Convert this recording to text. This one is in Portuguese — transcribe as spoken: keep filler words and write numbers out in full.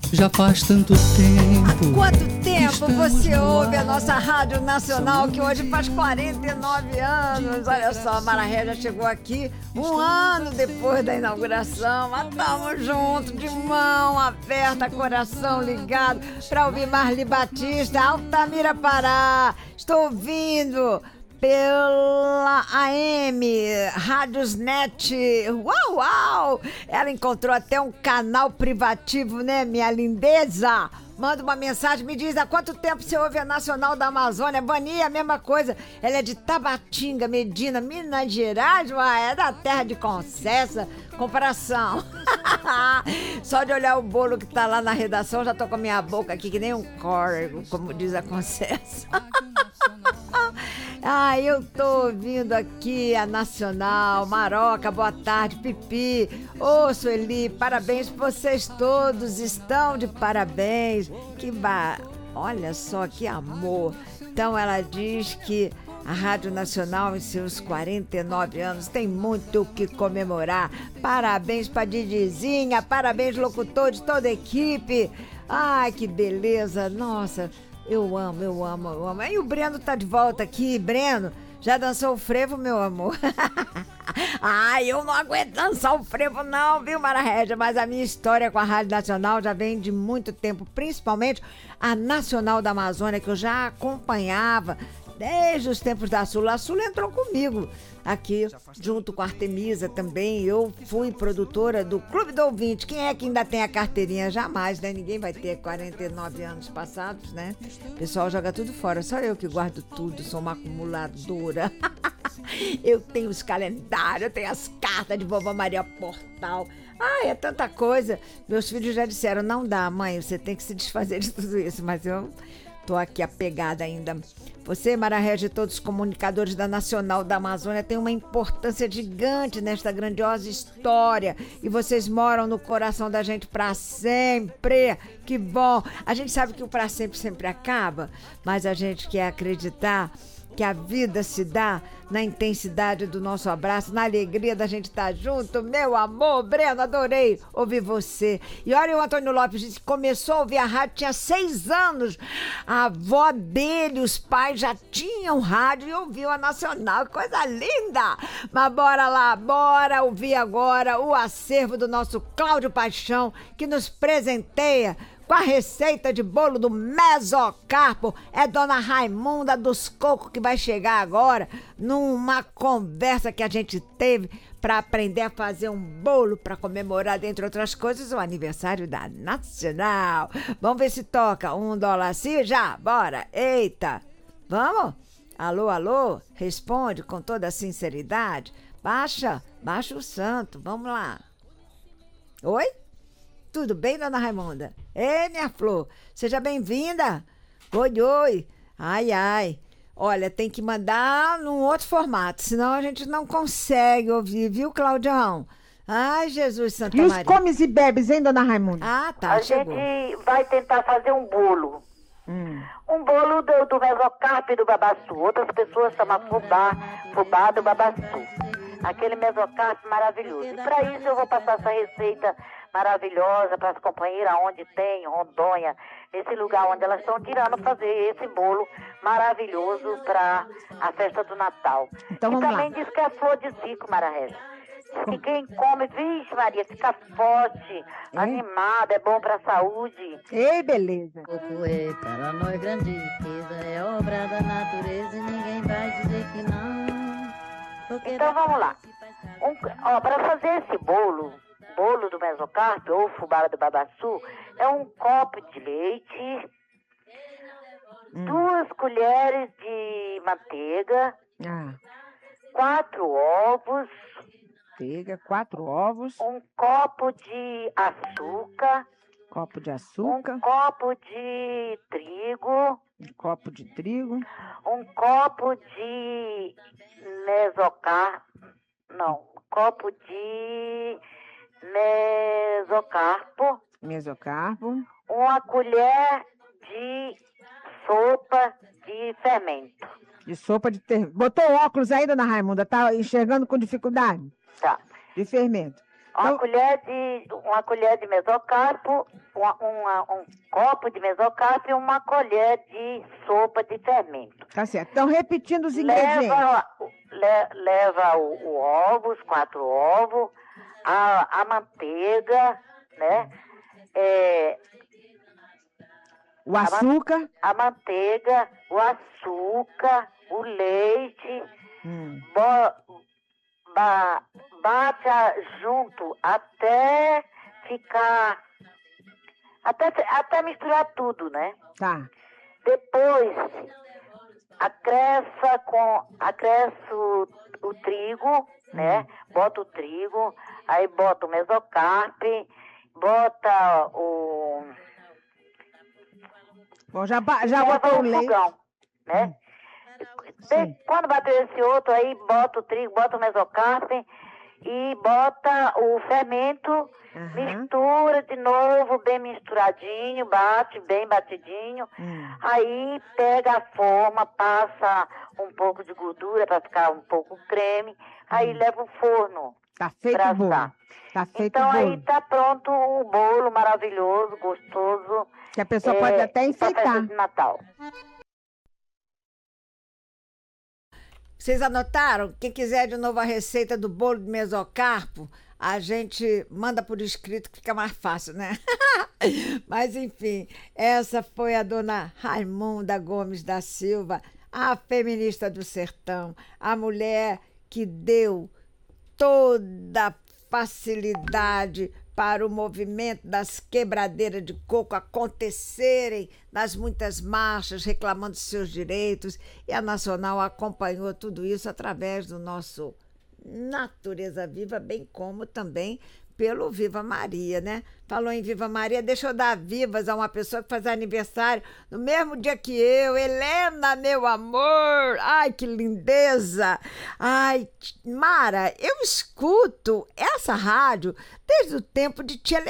Já faz tanto tempo. Quanto tempo você no ouve a ar. nossa Rádio Nacional, que hoje faz quarenta e nove anos. Olha só, a Mara Ré já chegou aqui um ano depois da inauguração. Mas estamos juntos, de mão aberta, coração ligado, para ouvir Marli Batista, Altamira Pará. Estou ouvindo pela A M, Rádiosnet. Uau, uau! Ela encontrou até um canal privativo, né, minha lindeza? Manda uma mensagem, me diz há quanto tempo você ouve a Nacional da Amazônia. Vani, a mesma coisa. Ela é de Tabatinga, Medina, Minas Gerais, uai, é da terra de Concessa. Comparação. Só de olhar o bolo que tá lá na redação, já tô com a minha boca aqui que nem um córrego, como diz a Concessa. Ah, eu tô ouvindo aqui a Nacional, Maroca, boa tarde, Pipi, ô Sueli, parabéns pra vocês todos, estão de parabéns, que ba... olha só que amor. Então ela diz que a Rádio Nacional, em seus quarenta e nove anos, tem muito o que comemorar. Parabéns pra Didizinha, parabéns locutores, toda a equipe. Ai, que beleza, nossa... Eu amo, eu amo, eu amo. E o Breno tá de volta aqui. Breno, já dançou o frevo, meu amor? Ai, eu não aguento dançar o frevo não, viu, Mara Régia? Mas a minha história com a Rádio Nacional já vem de muito tempo, principalmente a Nacional da Amazônia, que eu já acompanhava desde os tempos da Sula. A Sula entrou comigo aqui, junto com a Artemisa também. Eu fui produtora do Clube do Ouvinte. Quem é que ainda tem a carteirinha? Jamais, né? Ninguém vai ter quarenta e nove anos passados, né? O pessoal joga tudo fora. Só eu que guardo tudo, sou uma acumuladora. Eu tenho os calendários, eu tenho as cartas de Vovó Maria Portal. Ai, é tanta coisa. Meus filhos já disseram, não dá, mãe, você tem que se desfazer de tudo isso. Mas eu... tô aqui apegada ainda. Você, Mara Régia, e todos os comunicadores da Nacional da Amazônia têm uma importância gigante nesta grandiosa história. E vocês moram no coração da gente para sempre. Que bom! A gente sabe que o para sempre sempre acaba, mas a gente quer acreditar que a vida se dá na intensidade do nosso abraço, na alegria da gente estar junto. Meu amor, Breno, adorei ouvir você. E olha, o Antônio Lopes disse que começou a ouvir a rádio, tinha seis anos. A avó dele, os pais já tinham rádio e ouviu a Nacional. Coisa linda! Mas bora lá, bora ouvir agora o acervo do nosso Cláudio Paixão, que nos presenteia com a receita de bolo do Mesocarpo. É Dona Raimunda dos Cocos que vai chegar agora numa conversa que a gente teve para aprender a fazer um bolo para comemorar, dentre outras coisas, o aniversário da Nacional. Vamos ver se toca um dólar assim já? Bora! Eita! Vamos? Alô, alô? Responde com toda a sinceridade. Baixa, baixa o santo. Vamos lá. Oi? Tudo bem, Dona Raimunda? Ei, minha flor, seja bem-vinda. Oi, oi. Ai, ai. Olha, tem que mandar num outro formato, senão a gente não consegue ouvir, viu, Claudião? Ai, Jesus, Santa E os Maria. comes e bebes, hein, Dona Raimunda? Ah, tá, A chegou. gente vai tentar fazer um bolo. Hum. Um bolo do, do mesocarpo e do babaçu. Outras pessoas chamam fubá, fubá do babaçu. Aquele mesocarpo maravilhoso. E para isso eu vou passar essa receita maravilhosa para as companheiras, onde tem, Rondônia, esse lugar onde elas estão tirando fazer esse bolo maravilhoso para a festa do Natal. Então, e vamos também lá. diz que é flor de cico, Mara Régia. Diz que quem come, vixe Maria, fica forte, animado, é bom para a saúde. Ei, beleza. Coco é para nós grande riqueza, é obra da natureza e ninguém vai dizer que não. Porque Então vamos lá. Um, ó, para fazer esse bolo, bolo do mesocarpo ou fubá do babaçu, é um copo de leite, Hum. duas colheres de manteiga, Ah, quatro ovos, pega quatro ovos, um copo de açúcar, copo de um açúcar, copo de trigo, um copo de trigo, um copo de mesocarpo, não, um copo de mesocarpo, mesocarpo, uma colher de sopa de fermento. de sopa de ter... Botou óculos aí, Dona Raimunda? Tá enxergando com dificuldade? Tá. De fermento. Uma Então- colher de uma colher de mesocarpo, uma- uma- um copo de mesocarpo e uma colher de sopa de fermento. Tá certo. Então, repetindo os ingredientes. Leva, le- leva o, o ovo, os quatro ovos, a, a manteiga, né? É, O açúcar. a manteiga, o açúcar, o leite, Hum. bo- ba- bate a- junto até ficar, até, até misturar tudo, né? Tá. Depois, acresce com, acresce o, o trigo, né? Bota o trigo, aí bota o mesocarpe, bota o... Bom, já, ba- já leva botou o o leite. fogão, né? De- Sim. quando bater esse outro, aí bota o trigo, bota o mesocarpe e bota o fermento, Aham. mistura de novo, bem misturadinho, bate bem batidinho. Hum. Aí pega a forma, passa um pouco de gordura para ficar um pouco creme, aí leva o forno. Tá feito pra o bolo. assar. Tá feito Então o bolo. aí tá pronto o bolo maravilhoso, gostoso. Que a pessoa é, pode até pra festa enfeitar. de Natal. Vocês anotaram? Quem quiser de novo a receita do bolo de mesocarpo, a gente manda por escrito que fica mais fácil, né? Mas, enfim, essa foi a dona Raimunda Gomes da Silva, a feminista do sertão, a mulher que deu toda a facilidade para o movimento das quebradeiras de coco acontecerem nas muitas marchas reclamando de seus direitos, e a Nacional acompanhou tudo isso através do nosso Natureza Viva, bem como também pelo Viva Maria, né? Falou em Viva Maria, deixa eu dar vivas a uma pessoa que faz aniversário no mesmo dia que eu, Helena, meu amor, ai que lindeza, ai, Mara, eu escuto essa rádio desde o tempo de Tia